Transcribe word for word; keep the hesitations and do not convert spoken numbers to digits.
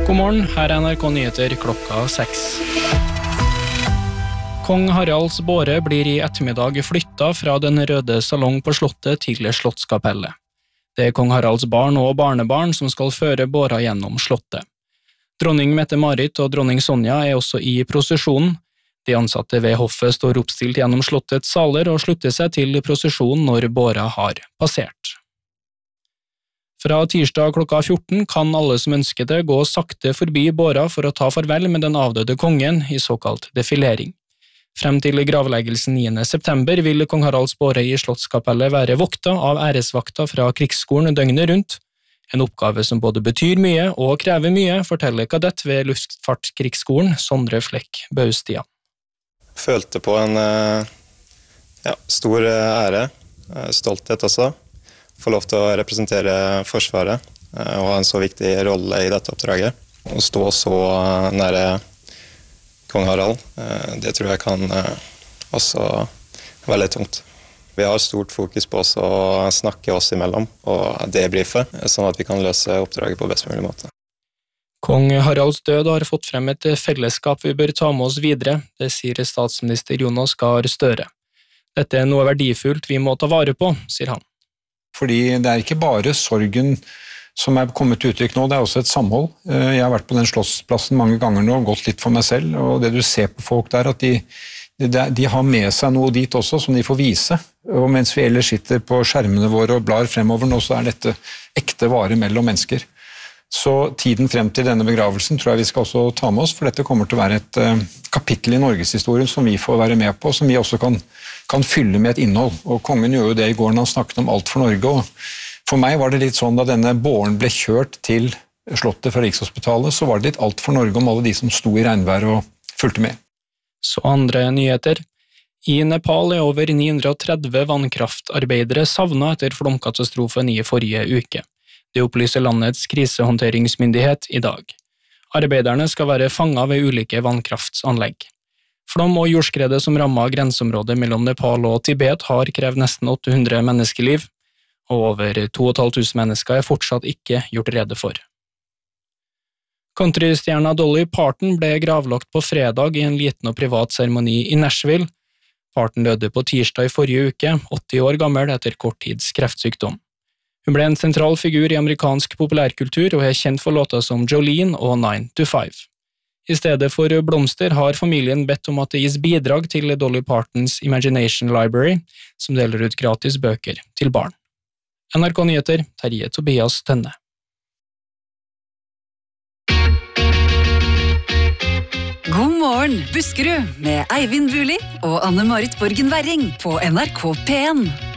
God morgen, her er N R K Nyheter klokka seks. Kong Haralds båre blir i ettermiddag flyttet fra den røde salong på slottet til Slottskapellet. Det er kong Haralds barn og barnebarn som skal føre båra gjennom slottet. Dronning Mette-Marit og dronning Sonja er også i prosesjonen. De ansatte ved hoffet står oppstilt gjennom slottets saler og slutter seg til prosesjonen når båra har passert. Fra tirsdag klokka fjorten kan alle som ønsker det gå sakte forbi båra for å ta farvel med den avdøde kongen i såkalt defilering. Frem til gravleggelsen niende september vil kong Haralds båre i Slottskapellet være vokta av æresvakta fra krigsskolen døgnet rundt, en oppgave som både betyr mye og krever mye, forteller kadett ved Luftfartskrigsskolen Sondre Flekk Baustia. Følte på en ja, stor ære, stolthet også, få lov til å representere Forsvaret og ha en så viktig rolle i dette oppdraget. Å stå så nære kong Harald, det tror jeg kan også være litt tungt. Vi har stort fokus på å snakke oss imellom og debrife, sånn at vi kan løse oppdraget på best mulig måte. Kong Haralds død har fått frem et fellesskap vi bør ta med oss videre, det sier statsminister Jonas Gahr Støre. Dette er noe verdifullt vi må ta vare på, sier han. Fordi det er ikke bare sorgen som er kommet til uttrykk nå, det er også et samhold. Jeg har vært på den slottsplassen mange ganger nå, gått litt for meg selv, og det du ser på folk der, at de, de, de har med seg noe dit også som de får vise. Og mens vi ellers sitter på skjermene våre og blar fremover nå, så er dette ekte vare mellom mennesker. Så tiden frem til denne begravelsen tror jeg vi skal også ta med oss, for dette kommer til å være et uh, kapittel i Norgeshistorien som vi får være med på, som vi også kan, kan fylle med et innhold. Og kongen gjorde jo det i går når han snakket om alt for Norge, og for meg var det litt sånn da denne båren ble kjørt til slottet fra Rikshospitalet, så var det litt alt for Norge om alle de som sto i regnvær og fulgte med. Så andre nyheter. I Nepal er over ni hundre og tretti vannkraftarbeidere savnet etter flomkatastrofen i forrige uke. Det opplyser landets krisehåndteringsmyndighet i dag. Arbeiderne skal være fanget ved ulike vannkraftsanlegg. Flom og jordskredet som rammet grenseområdet mellom Nepal og Tibet har krevd nesten åtte hundre menneskeliv, og over to og et halvt tusen mennesker er fortsatt ikke gjort rede for. Countrystjerna Dolly Parton ble gravlagt på fredag i en liten og privat seremoni i Nashville. Parton døde på tirsdag i forrige uke, åtti år gammel etter kort tids kreftsykdom. Hun ble en sentral figur i amerikansk populærkultur og er kjent for låter som Jolene og nine to five. I stedet for blomster har familien bedt om at det gis bidrag til Dolly Partons Imagination Library, som deler ut gratis bøker til barn. N R K Nyheter, Terje Tobias Tønne. God morgen, Buskerud, med Eivind Buli og Anne-Marit Borgen Werring på N R K P en.